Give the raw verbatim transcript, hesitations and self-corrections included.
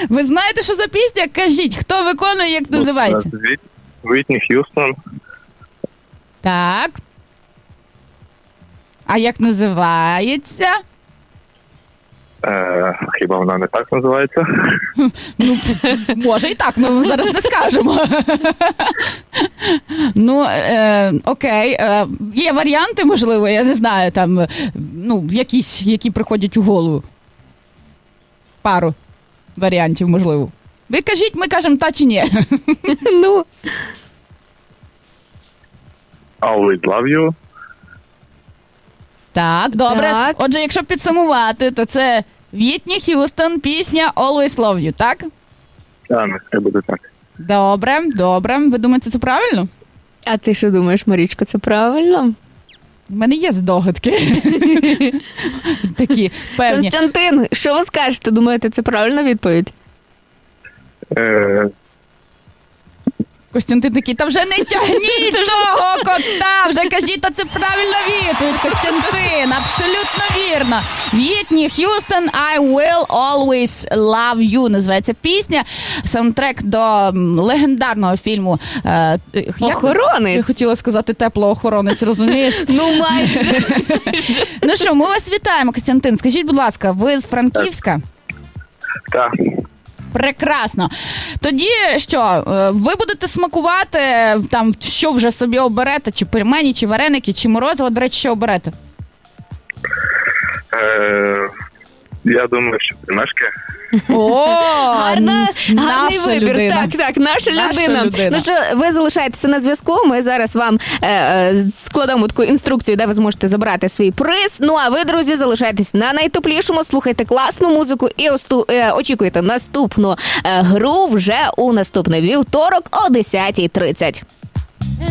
Ви знаєте, що за пісня? Кажіть, хто виконує, як називається? Вітні Х'юстон. Так. А як називається? Е, хіба вона не так називається? Ну, може і так, ми вам зараз не скажемо. Ну, е, окей. Е, є варіанти, можливо, я не знаю, там, ну, якісь, які приходять у голову. Пару варіантів, можливо. Ви кажіть, ми кажемо та чи ні. Ну. Always love you. Так, добре. Так. Отже, якщо підсумувати, то це Вітні Х'юстон, пісня Always Love You, так? Так, нехай буде так. Добре, добре. Ви думаєте, це правильно? А ти що думаєш, Марічко, це правильно? У мене є здогадки. Такі певні. Костянтин, що ви скажете? Думаєте, це правильна відповідь? Е, Костянтин такий, та вже не тягніть того кота, вже кажіть, та це правильна відповідь, Костянтин, абсолютно вірно. Вітні Х'юстон, I will always love you, називається пісня, саундтрек до легендарного фільму е, Охоронець. Я хотіла сказати теплоохоронець, розумієш? Ну, майже. Ну що, ми вас вітаємо, Костянтин, скажіть, будь ласка, ви з Франківська? так. Прекрасно. Тоді що, ви будете смакувати, там, що вже собі оберете, чи пельмені, чи вареники, чи морозиво, до речі, що оберете? Е, я думаю, що пельмешки. О, Гарна, гарний наша вибір. людина. Так, так, наша, Наша людина. людина. Ну що, ви залишаєтеся на зв'язку. Ми зараз вам е, е, складемо таку інструкцію, де ви зможете забрати свій приз. Ну а ви, друзі, залишайтесь на найтеплішому, слухайте класну музику і осту, е, очікуйте наступну е, гру вже у наступний вівторок о десята тридцять.